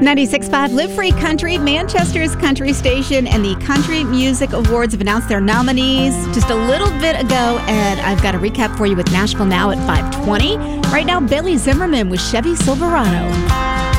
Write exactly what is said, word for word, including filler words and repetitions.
ninety-six point five Live Free Country, Manchester's country station, and the Country Music Awards have announced their nominees just a little bit ago, and I've got a recap for you with Nashville Now at five twenty. Right now, Bailey Zimmerman with Chevy Silverado.